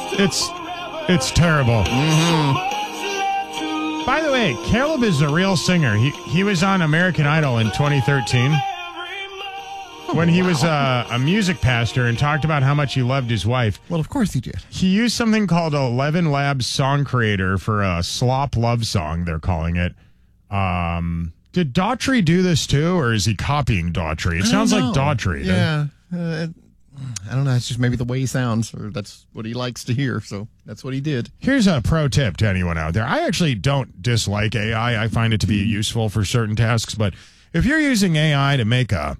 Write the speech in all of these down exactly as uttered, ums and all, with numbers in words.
It's it's terrible. Mm-hmm. By the way, Caleb is a real singer. He he was on American Idol in twenty thirteen when he was a, a music pastor and talked about how much he loved his wife. Well, of course he did. He used something called Eleven Labs Song Creator for a slop love song, they're calling it. Um, did Daughtry do this too, or is he copying Daughtry? It sounds like Daughtry. Yeah. Uh, I don't know. It's just maybe the way he sounds, or that's what he likes to hear. So that's what he did. Here's a pro tip to anyone out there. I actually don't dislike A I. I find it to be useful for certain tasks. But if you're using A I to make a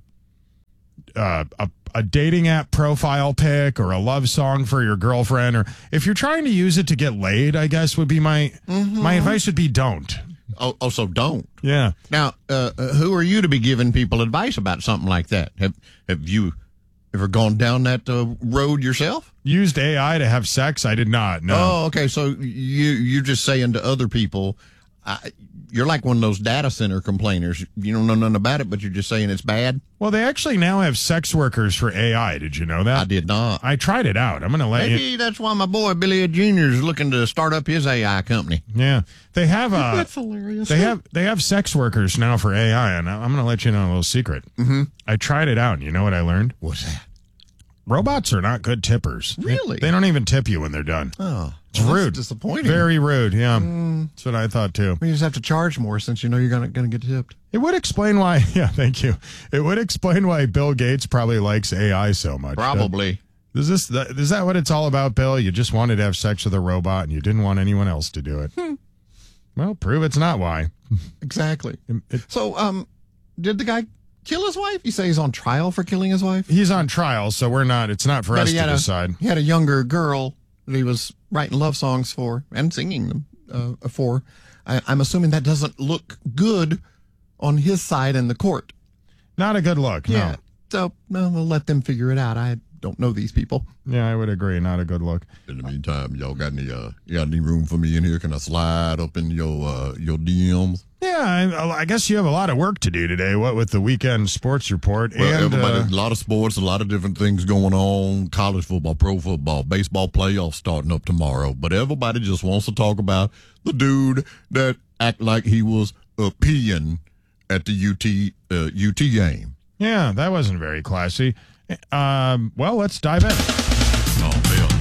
uh, a, a dating app profile pic or a love song for your girlfriend, or if you're trying to use it to get laid, I guess would be my mm-hmm. my advice would be don't. Oh, oh, so don't. Yeah. Now, uh, who are you to be giving people advice about something like that? Have Have you ever gone down that uh, road yourself? Used A I to have sex? I did not. No. Oh, okay. So you you're just saying to other people, I, you're like one of those data center complainers. You don't know nothing about it, but you're just saying it's bad. Well, they actually now have sex workers for A I. Did you know that? I did not. I tried it out. I'm going to let Maybe you. Maybe that's why my boy Billy Junior is looking to start up his A I company. Yeah, they have. Uh, that's hilarious. They have they have sex workers now for A I, and I'm going to let you know a little secret. Mm-hmm. I tried it out, and you know what I learned? What's that? Robots are not good tippers. Really? They, they don't even tip you when they're done. Oh, it's well, rude. That's disappointing. Very rude. Yeah, mm. that's what I thought too. You just have to charge more since you know you're gonna gonna get tipped. It would explain why. Yeah, thank you. It would explain why Bill Gates probably likes A I so much. Probably. Is this the, is that what it's all about, Bill? You just wanted to have sex with a robot and you didn't want anyone else to do it. Hmm. Well, prove it's not why. Exactly. It, it, so, um, did the guy kill his wife? You say he's on trial for killing his wife? He's on trial, so we're not. It's not for but us to a, decide. He had a younger girl that he was writing love songs for and singing them uh, for. I, I'm assuming that doesn't look good on his side in the court. Not a good look. Yeah. No. So, no, we'll let them figure it out. I don't know these people. Yeah, I would agree. Not a good look. In the meantime, y'all got any uh, you got any room for me in here? Can I slide up in your uh, your D Ms? Yeah, I, I guess you have a lot of work to do today. What with the weekend sports report Well, and everybody, uh, a lot of sports, a lot of different things going on. College football, pro football, baseball playoffs starting up tomorrow. But everybody just wants to talk about the dude that act like he was uh, peeing at the U T uh, U T game. Yeah, that wasn't very classy. Um, well, let's dive in. Oh, hell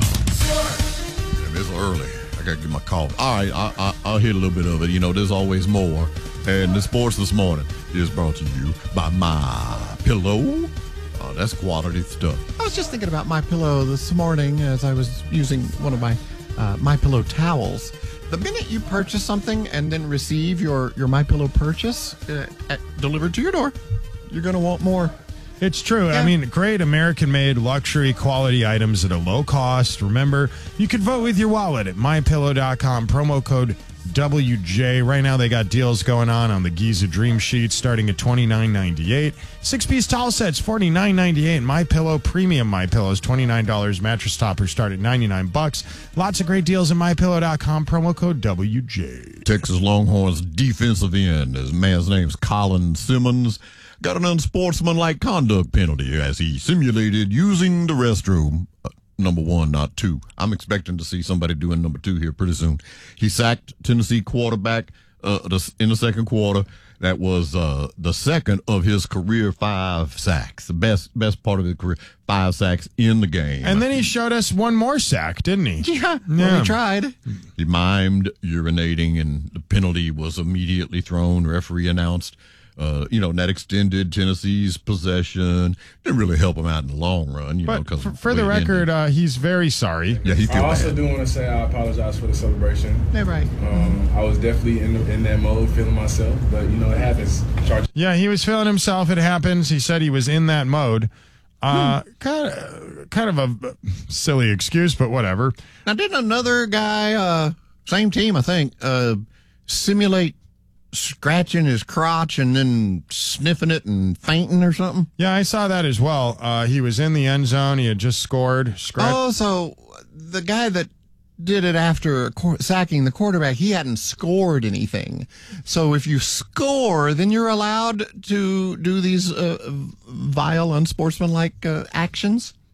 no. Damn, it's early. I got to get my coffee. All right, I, I, I'll hit a little bit of it. You know, there's always more. And the sports this morning is brought to you by My Pillow. Oh, that's quality stuff. I was just thinking about My Pillow this morning as I was using one of my uh, My Pillow towels. The minute you purchase something and then receive your, your My Pillow purchase uh, at, delivered to your door, you're going to want more. It's true. Yeah. I mean, great American-made luxury quality items at a low cost. Remember, you can vote with your wallet at my pillow dot com, promo code W J. Right now, they got deals going on on the Giza Dream Sheets starting at twenty-nine ninety-eight. Six-piece towel sets, forty-nine ninety-eight. My Pillow Premium My Pillows, twenty-nine dollars. Mattress toppers start at ninety-nine bucks. Lots of great deals at my pillow dot com, promo code W J. Texas Longhorns defensive end, his man's name's Colin Simmons, got an unsportsmanlike conduct penalty as he simulated using the restroom. Uh, number one, not two. I'm expecting to see somebody doing number two here pretty soon. He sacked Tennessee quarterback uh, the, in the second quarter. That was uh, the second of his career five sacks. The best best part of his career, five sacks in the game. And then he showed us one more sack, didn't he? Yeah, well, he tried. He mimed urinating, and the penalty was immediately thrown. Referee announced. Uh, you know, and that extended Tennessee's possession. Didn't really help him out in the long run, you but know. Cause for, for the record, uh, he's very sorry. Yeah, he feels I also bad. do want to say I apologize for the celebration. Yeah, right. Um, I was definitely in the, in that mode, feeling myself, but you know, it happens. Charge- Yeah, he was feeling himself. It happens. He said he was in that mode. Uh, hmm. kind of, kind of a silly excuse, but whatever. Now, didn't another guy, uh, same team, I think, uh, simulate scratching his crotch and then sniffing it and fainting or something? Yeah, I saw that as well. Uh, he was in the end zone. He had just scored. Scratch- oh, so the guy that did it after sacking the quarterback, he hadn't scored anything. So if you score, then you're allowed to do these uh, vile, unsportsmanlike uh, actions?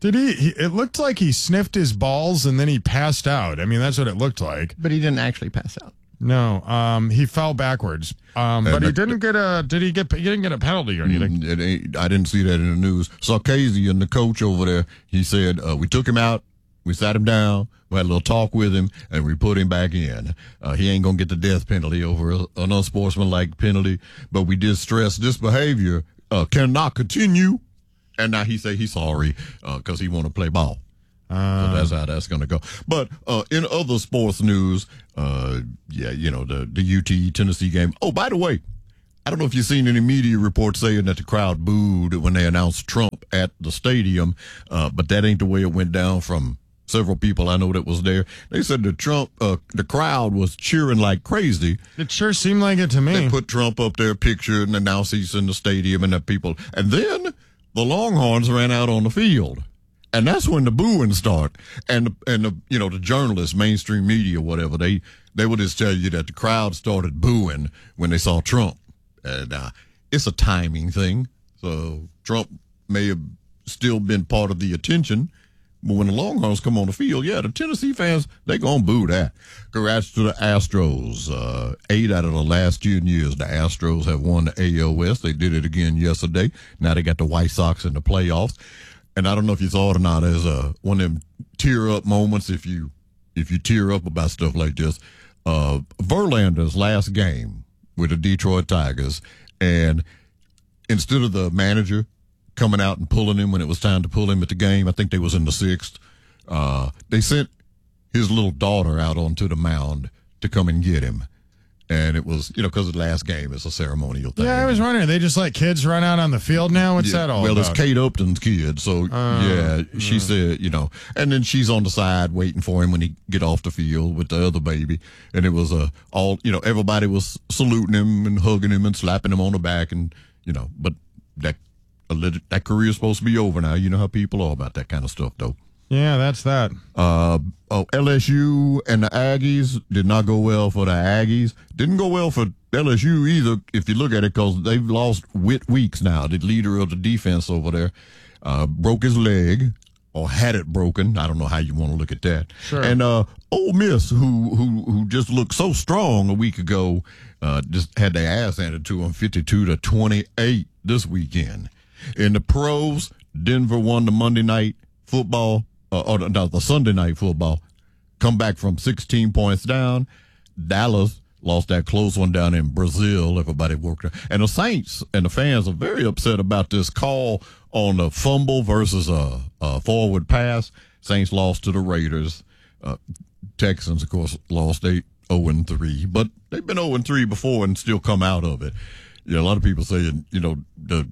Did he, he? It looked like he sniffed his balls and then he passed out. I mean, that's what it looked like. But he didn't actually pass out. No, um, he fell backwards. Um, but he didn't get a. Did he get? He didn't get a penalty or anything. It ain't, I didn't see that in the news. Sarkisian, the coach over there, he said uh, we took him out, we sat him down, we had a little talk with him, and we put him back in. Uh, he ain't gonna get the death penalty over a, an unsportsmanlike penalty, but we did stress this behavior uh, cannot continue. And now he say he's sorry because uh, he want to play ball. Uh, so that's how that's going to go. But uh, in other sports news, uh, yeah, you know, the, the U T Tennessee game. Oh, by the way, I don't know if you've seen any media reports saying that the crowd booed when they announced Trump at the stadium, uh, but that ain't the way it went down from several people I know that was there. They said the Trump, uh, the crowd was cheering like crazy. It sure seemed like it to me. They put Trump up there, pictured, and announced he's in the stadium, and the people, and then the Longhorns ran out on the field. And that's when the booing start. And, and the, you know, the journalists, mainstream media, whatever, they, they would just tell you that the crowd started booing when they saw Trump. And uh, it's a timing thing. So Trump may have still been part of the attention. But when the Longhorns come on the field, yeah, the Tennessee fans, they going to boo that. Congrats to the Astros. Uh, eight out of the last ten years, the Astros have won the A L West. They did it again yesterday. Now they got the White Sox in the playoffs. And I don't know if you saw it or not, as uh, one of them tear-up moments, if you if you tear up about stuff like this. Uh, Verlander's last game with the Detroit Tigers, and instead of the manager coming out and pulling him when it was time to pull him at the game, I think they was in the sixth, uh, they sent his little daughter out onto the mound to come and get him. And it was, you know, because the last game is a ceremonial thing. Yeah, I was wondering. They just let kids run out on the field now? What's yeah, that all well, about? Well, it's Kate Upton's kid. So, uh, yeah, she uh, said, you know, and then she's on the side waiting for him when he get off the field with the other baby. And it was uh, all, you know, everybody was saluting him and hugging him and slapping him on the back. And, you know, but that, that career is supposed to be over now. You know how people are about that kind of stuff, though. Yeah, that's that. Uh, oh, L S U and the Aggies did not go well for the Aggies. Didn't go well for L S U either, if you look at it, because they've lost Whit Weeks now, the leader of the defense over there. Uh, broke his leg, or had it broken. I don't know how you want to look at that. Sure. And uh, Ole Miss, who who who just looked so strong a week ago, uh, just had their ass handed to them, fifty-two to twenty-eight this weekend. In the pros, Denver won the Monday night football. Uh, or no, the Sunday night football, come back from sixteen points down. Dallas lost that close one down in Brazil. Everybody worked. And the Saints and the fans are very upset about this call on a fumble versus a, a forward pass. Saints lost to the Raiders. Uh, Texans, of course, lost. They oh and three, but they've been oh and three before and still come out of it. You know, a lot of people saying, you know, the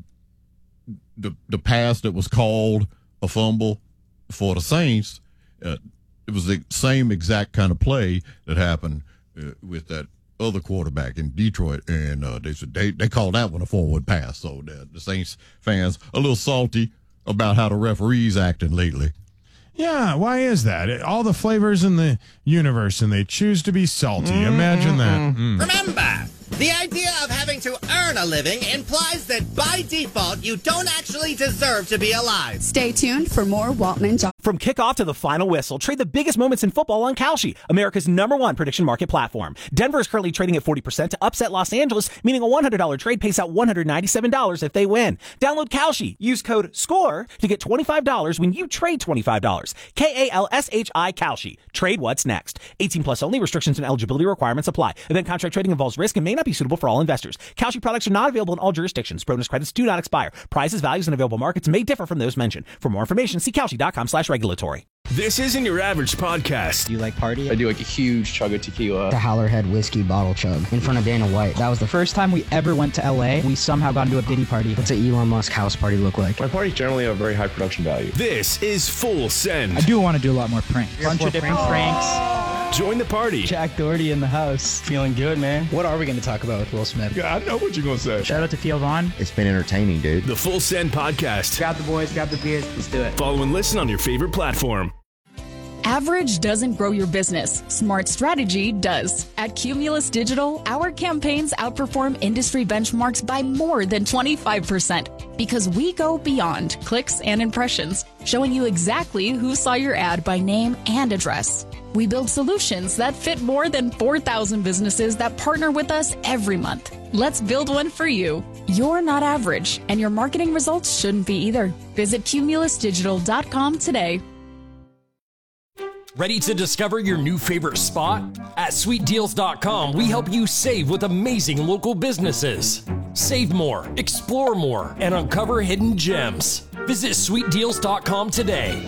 the the pass that was called a fumble for the Saints, uh, it was the same exact kind of play that happened uh, with that other quarterback in Detroit, and uh, they said they, they called that one a forward pass. So the, the Saints fans a little salty about how the referees acting lately. Yeah, why is that? It, all the flavors in the universe, and they choose to be salty. Mm-hmm. Imagine that. Mm. Remember, the idea of having to earn a living implies that by default you don't actually deserve to be alive. Stay tuned for more Waltman Johnson. From kickoff to the final whistle, trade the biggest moments in football on Kalshi, America's number one prediction market platform. Denver is currently trading at forty percent to upset Los Angeles, meaning a one hundred dollars trade pays out one hundred ninety-seven dollars if they win. Download Kalshi. Use code SCORE to get twenty-five dollars when you trade twenty-five dollars. K A L S H I Kalshi. Trade what's next. eighteen plus only. Restrictions and eligibility requirements apply. Event contract trading involves risk and may not be suitable for all investors. Kalshi products are not available in all jurisdictions. Bonus credits do not expire. Prices, values, and available markets may differ from those mentioned. For more information, see Kalshi.com slash regulatory. This isn't your average podcast. Do you like party? I do like a huge chug of tequila. The Howlerhead whiskey bottle chug in front of Dana White. That was the first time we ever went to L A. We somehow got into a Diddy party. What's an Elon Musk house party look like? My parties generally have very high production value. This is Full Send. I do want to do a lot more pranks. A bunch of different pranks. pranks. Join the party. Jack Doherty in the house. Feeling good, man. What are we going to talk about with Will Smith? Yeah, I know what you're going to say. Shout out to Theo Vaughn. It's been entertaining, dude. The Full Send podcast. Grab the boys, grab the beers. Let's do it. Follow and listen on your favorite platform. Average doesn't grow your business. Smart strategy does. At Cumulus Digital, our campaigns outperform industry benchmarks by more than twenty-five percent. Because we go beyond clicks and impressions, showing you exactly who saw your ad by name and address. We build solutions that fit more than four thousand businesses that partner with us every month. Let's build one for you. You're not average, and your marketing results shouldn't be either. Visit cumulus digital dot com today. Ready to discover your new favorite spot? At sweet deals dot com, we help you save with amazing local businesses. Save more, explore more, and uncover hidden gems. Visit sweet deals dot com today.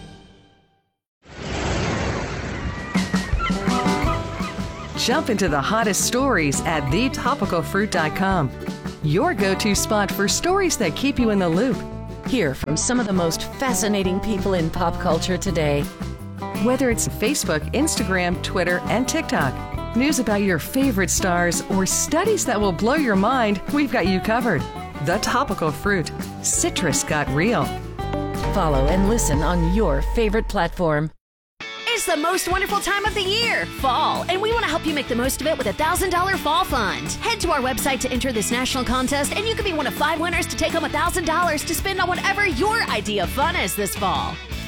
Jump into the hottest stories at the topical fruit dot com. Your go-to spot for stories that keep you in the loop. Hear from some of the most fascinating people in pop culture today. Whether it's Facebook, Instagram, Twitter, and TikTok, news about your favorite stars, or studies that will blow your mind, we've got you covered. The Topical Fruit. Citrus got real. Follow and listen on your favorite platform. It's the most wonderful time of the year, fall, and we want to help you make the most of it with a one thousand dollars Fall Fund. Head to our website to enter this national contest, and you could be one of five winners to take home one thousand dollars to spend on whatever your idea of fun is this fall.